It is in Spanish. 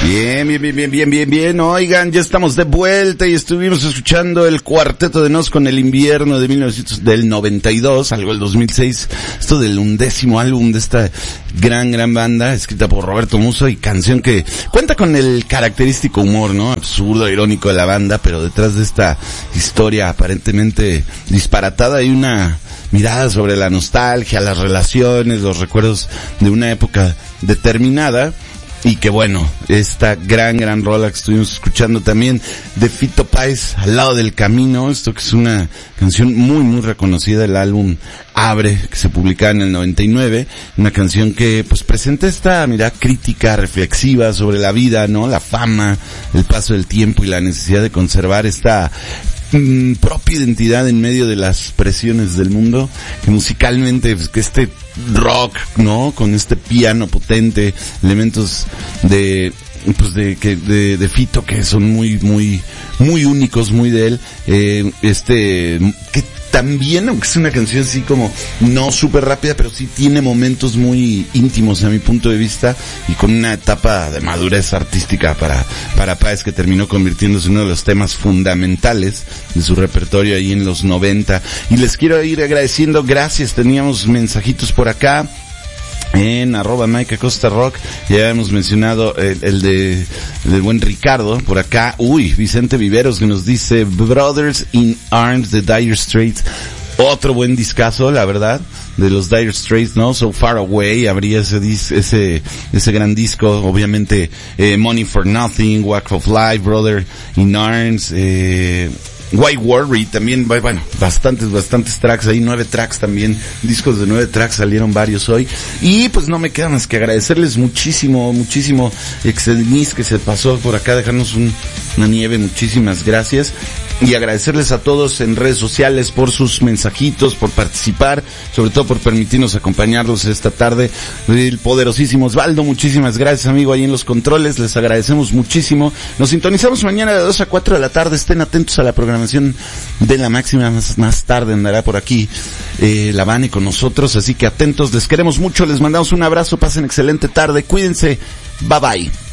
Bien. Oigan, ya estamos de vuelta y estuvimos escuchando el Cuarteto de Nos con El Invierno del 92, algo del 2006. Esto del 11º álbum de esta gran banda, escrita por Roberto Musso y canción que cuenta con el característico humor, ¿no? Absurdo, irónico de la banda, pero detrás de esta historia aparentemente disparatada hay una mirada sobre la nostalgia, las relaciones, los recuerdos de una época determinada. Y que bueno, esta gran rola que estuvimos escuchando también de Fito Páez, Al lado del camino, esto que es una canción muy reconocida del álbum Abre, que se publicaba en el 99, una canción que pues presenta esta mirada crítica, reflexiva sobre la vida, ¿no? La fama, el paso del tiempo y la necesidad de conservar esta propia identidad en medio de las presiones del mundo, que musicalmente, pues, que este rock, ¿no? Con este piano potente, elementos de Fito que son muy únicos, muy de él, que también, aunque es una canción así como no súper rápida, pero sí tiene momentos muy íntimos a mi punto de vista y con una etapa de madurez artística para Páez, que terminó convirtiéndose en uno de los temas fundamentales de su repertorio ahí en los 90. Y les quiero ir agradeciendo, gracias, teníamos mensajitos por acá en @Mike Acosta Rock, ya hemos mencionado el del buen Ricardo, por acá, Vicente Viveros, que nos dice Brothers in Arms de Dire Straits, otro buen discazo, la verdad, de los Dire Straits, ¿no? So Far Away, habría ese gran disco, obviamente, Money for Nothing, Walk of Life, Brother in Arms, Why Worry, también, bueno, bastantes tracks ahí, 9 tracks también, discos de 9 tracks, salieron varios hoy, y pues no me queda más que agradecerles muchísimo, Exednis, que se pasó por acá, dejarnos una nieve, muchísimas gracias, y agradecerles a todos en redes sociales por sus mensajitos, por participar, sobre todo por permitirnos acompañarlos esta tarde. El poderosísimo Osvaldo, muchísimas gracias, amigo, ahí en los controles, les agradecemos muchísimo. Nos sintonizamos mañana de 2 a 4 de la tarde, estén atentos a la programación de La Máxima, más tarde andará por aquí la Vane con nosotros, así que atentos, les queremos mucho, les mandamos un abrazo, pasen excelente tarde, cuídense, bye bye.